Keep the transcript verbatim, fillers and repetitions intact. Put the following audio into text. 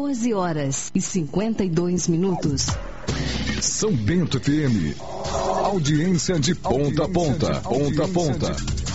quatorze horas e cinquenta e dois minutos. São Bento F M. Audiência de ponta a ponta. Ponta a ponta.